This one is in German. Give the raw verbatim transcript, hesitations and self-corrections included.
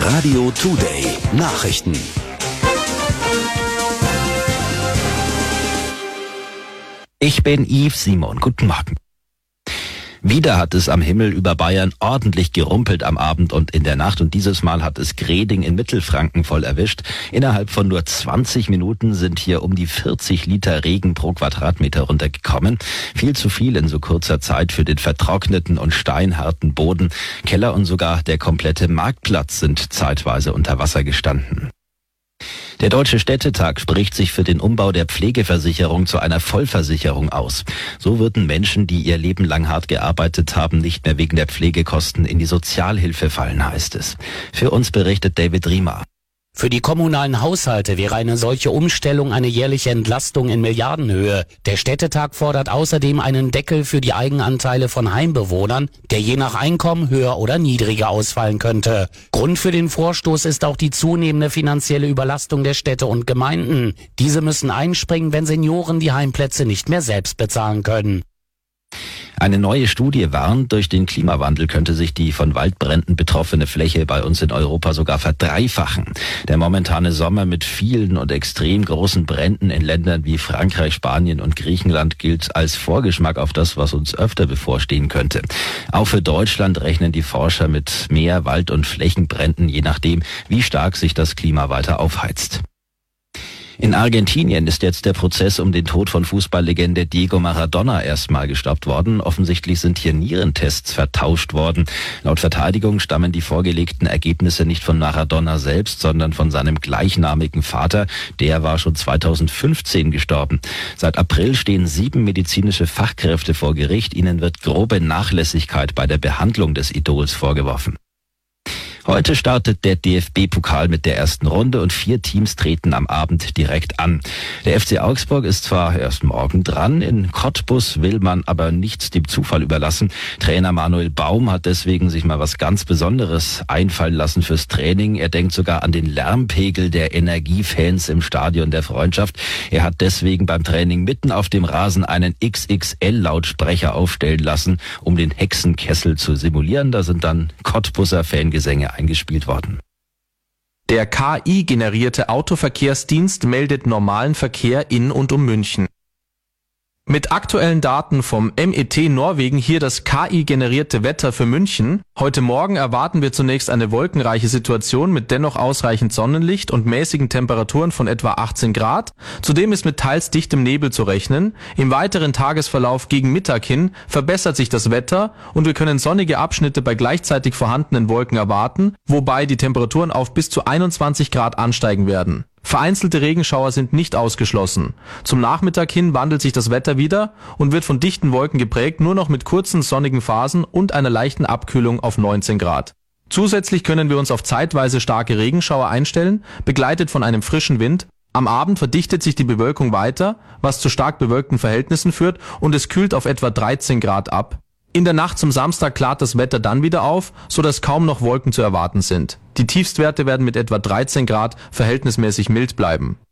Radio Today Nachrichten. Ich bin Yves Simon. Guten Morgen. Wieder hat es am Himmel über Bayern ordentlich gerumpelt am Abend und in der Nacht. Und dieses Mal hat es Greding in Mittelfranken voll erwischt. Innerhalb von nur zwanzig Minuten sind hier um die vierzig Liter Regen pro Quadratmeter runtergekommen. Viel zu viel in so kurzer Zeit für den vertrockneten und steinharten Boden. Keller und sogar der komplette Marktplatz sind zeitweise unter Wasser gestanden. Der Deutsche Städtetag spricht sich für den Umbau der Pflegeversicherung zu einer Vollversicherung aus. So würden Menschen, die ihr Leben lang hart gearbeitet haben, nicht mehr wegen der Pflegekosten in die Sozialhilfe fallen, heißt es. Für uns berichtet David Riemer. Für die kommunalen Haushalte wäre eine solche Umstellung eine jährliche Entlastung in Milliardenhöhe. Der Städtetag fordert außerdem einen Deckel für die Eigenanteile von Heimbewohnern, der je nach Einkommen höher oder niedriger ausfallen könnte. Grund für den Vorstoß ist auch die zunehmende finanzielle Überlastung der Städte und Gemeinden. Diese müssen einspringen, wenn Senioren die Heimplätze nicht mehr selbst bezahlen können. Eine neue Studie warnt, durch den Klimawandel könnte sich die von Waldbränden betroffene Fläche bei uns in Europa sogar verdreifachen. Der momentane Sommer mit vielen und extrem großen Bränden in Ländern wie Frankreich, Spanien und Griechenland gilt als Vorgeschmack auf das, was uns öfter bevorstehen könnte. Auch für Deutschland rechnen die Forscher mit mehr Wald- und Flächenbränden, je nachdem, wie stark sich das Klima weiter aufheizt. In Argentinien ist jetzt der Prozess um den Tod von Fußballlegende Diego Maradona erstmal gestoppt worden. Offensichtlich sind hier Nierentests vertauscht worden. Laut Verteidigung stammen die vorgelegten Ergebnisse nicht von Maradona selbst, sondern von seinem gleichnamigen Vater. Der war schon zweitausendfünfzehn gestorben. Seit April stehen sieben medizinische Fachkräfte vor Gericht. Ihnen wird grobe Nachlässigkeit bei der Behandlung des Idols vorgeworfen. Heute startet der D F B-Pokal mit der ersten Runde und vier Teams treten am Abend direkt an. Der F C Augsburg ist zwar erst morgen dran, in Cottbus will man aber nichts dem Zufall überlassen. Trainer Manuel Baum hat deswegen sich mal was ganz Besonderes einfallen lassen fürs Training. Er denkt sogar an den Lärmpegel der Energiefans im Stadion der Freundschaft. Er hat deswegen beim Training mitten auf dem Rasen einen X X L-Lautsprecher aufstellen lassen, um den Hexenkessel zu simulieren. Da sind dann Cottbuser Fangesänge eingespielt worden. Der K I-generierte Autoverkehrsdienst meldet normalen Verkehr in und um München. Mit aktuellen Daten vom M E T Norwegen hier das K I-generierte Wetter für München. Heute Morgen erwarten wir zunächst eine wolkenreiche Situation mit dennoch ausreichend Sonnenlicht und mäßigen Temperaturen von etwa achtzehn Grad. Zudem ist mit teils dichtem Nebel zu rechnen. Im weiteren Tagesverlauf gegen Mittag hin verbessert sich das Wetter und wir können sonnige Abschnitte bei gleichzeitig vorhandenen Wolken erwarten, wobei die Temperaturen auf bis zu einundzwanzig Grad ansteigen werden. Vereinzelte Regenschauer sind nicht ausgeschlossen. Zum Nachmittag hin wandelt sich das Wetter wieder und wird von dichten Wolken geprägt, nur noch mit kurzen sonnigen Phasen und einer leichten Abkühlung auf neunzehn Grad. Zusätzlich können wir uns auf zeitweise starke Regenschauer einstellen, begleitet von einem frischen Wind. Am Abend verdichtet sich die Bewölkung weiter, was zu stark bewölkten Verhältnissen führt und es kühlt auf etwa dreizehn Grad ab. In der Nacht zum Samstag klart das Wetter dann wieder auf, sodass kaum noch Wolken zu erwarten sind. Die Tiefstwerte werden mit etwa dreizehn Grad verhältnismäßig mild bleiben.